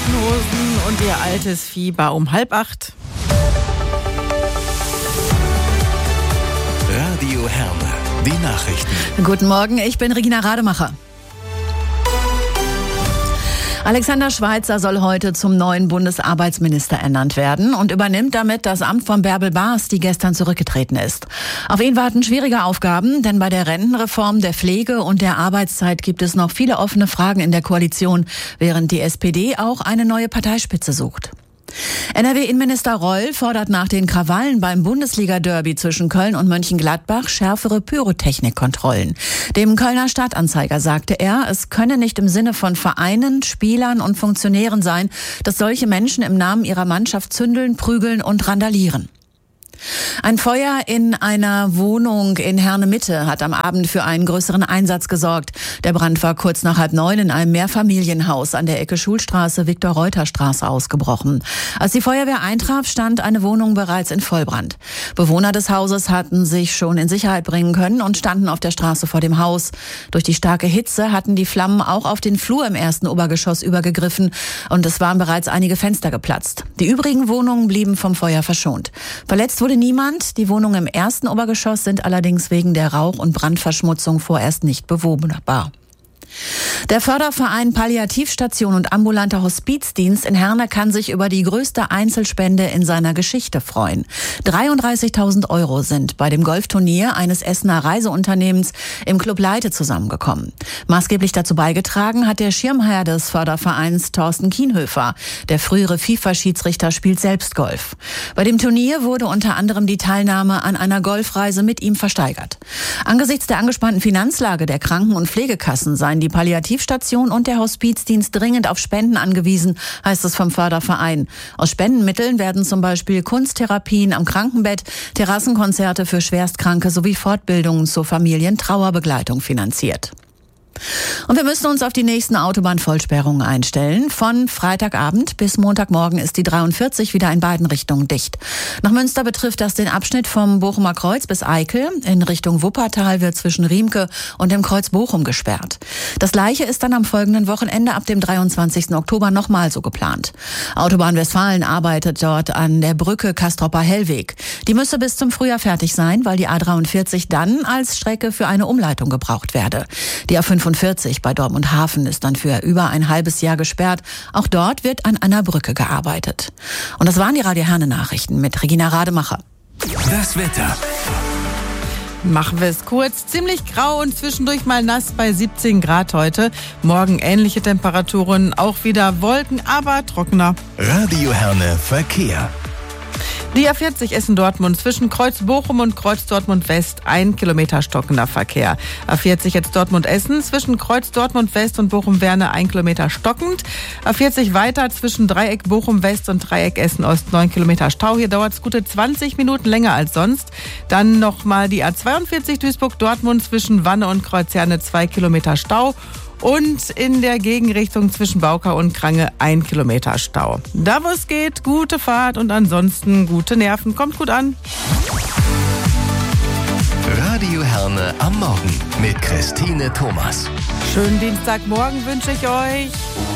Hosen und ihr altes Fieber um 7:30. Radio Herne, die Nachrichten. Guten Morgen, ich bin Regina Rademacher. Alexander Schweitzer soll heute zum neuen Bundesarbeitsminister ernannt werden und übernimmt damit das Amt von Bärbel Baas, die gestern zurückgetreten ist. Auf ihn warten schwierige Aufgaben, denn bei der Rentenreform, der Pflege und der Arbeitszeit gibt es noch viele offene Fragen in der Koalition, während die SPD auch eine neue Parteispitze sucht. NRW-Innenminister Reul fordert nach den Krawallen beim Bundesliga-Derby zwischen Köln und Mönchengladbach schärfere Pyrotechnikkontrollen. Dem Kölner Stadtanzeiger sagte er, es könne nicht im Sinne von Vereinen, Spielern und Funktionären sein, dass solche Menschen im Namen ihrer Mannschaft zündeln, prügeln und randalieren. Ein Feuer in einer Wohnung in Herne-Mitte hat am Abend für einen größeren Einsatz gesorgt. Der Brand war kurz nach 8:30 in einem Mehrfamilienhaus an der Ecke Schulstraße, Viktor-Reuter-Straße ausgebrochen. Als die Feuerwehr eintraf, stand eine Wohnung bereits in Vollbrand. Bewohner des Hauses hatten sich schon in Sicherheit bringen können und standen auf der Straße vor dem Haus. Durch die starke Hitze hatten die Flammen auch auf den Flur im ersten Obergeschoss übergegriffen und es waren bereits einige Fenster geplatzt. Die übrigen Wohnungen blieben vom Feuer verschont. Verletzt wurde niemand. Die Wohnungen im ersten Obergeschoss sind allerdings wegen der Rauch- und Brandverschmutzung vorerst nicht bewohnbar. Der Förderverein Palliativstation und ambulanter Hospizdienst in Herne kann sich über die größte Einzelspende in seiner Geschichte freuen. 33.000 € sind bei dem Golfturnier eines Essener Reiseunternehmens im Club Leite zusammengekommen. Maßgeblich dazu beigetragen hat der Schirmherr des Fördervereins Thorsten Kienhöfer. Der frühere FIFA-Schiedsrichter spielt selbst Golf. Bei dem Turnier wurde unter anderem die Teilnahme an einer Golfreise mit ihm versteigert. Angesichts der angespannten Finanzlage der Kranken- und Pflegekassen seien die Palliativstation und der Hospizdienst dringend auf Spenden angewiesen, heißt es vom Förderverein. Aus Spendenmitteln werden zum Beispiel Kunsttherapien am Krankenbett, Terrassenkonzerte für Schwerstkranke sowie Fortbildungen zur Familientrauerbegleitung finanziert. Und wir müssen uns auf die nächsten Autobahnvollsperrungen einstellen. Von Freitagabend bis Montagmorgen ist die 43 wieder in beiden Richtungen dicht. Nach Münster betrifft das den Abschnitt vom Bochumer Kreuz bis Eickel. In Richtung Wuppertal wird zwischen Riemke und dem Kreuz Bochum gesperrt. Das Gleiche ist dann am folgenden Wochenende ab dem 23. Oktober nochmal so geplant. Autobahn Westfalen arbeitet dort an der Brücke Castropper-Hellweg. Die müsse bis zum Frühjahr fertig sein, weil die A43 dann als Strecke für eine Umleitung gebraucht werde. Die A45 bei Dortmund-Hafen ist dann für über ein halbes Jahr gesperrt. Auch dort wird an einer Brücke gearbeitet. Und das waren die Radio Herne Nachrichten mit Regina Rademacher. Das Wetter. Machen wir es kurz. Ziemlich grau und zwischendurch mal nass bei 17 Grad heute. Morgen ähnliche Temperaturen, auch wieder Wolken, aber trockener. Radio Herne Verkehr. Die A40 Essen-Dortmund zwischen Kreuz Bochum und Kreuz Dortmund West 1 Kilometer stockender Verkehr. A40 jetzt Dortmund-Essen zwischen Kreuz Dortmund West und Bochum-Werne 1 Kilometer stockend. A40 weiter zwischen Dreieck Bochum West und Dreieck Essen Ost 9 Kilometer Stau. Hier dauert es gute 20 Minuten länger als sonst. Dann nochmal die A42 Duisburg-Dortmund zwischen Wanne und Kreuz Herne 2 Kilometer Stau. Und in der Gegenrichtung zwischen Baukau und Krange 1 Kilometer Stau. Da wo es geht, gute Fahrt und ansonsten gute Nerven. Kommt gut an. Radio Herne am Morgen mit Christine Thomas. Schönen Dienstagmorgen wünsche ich euch.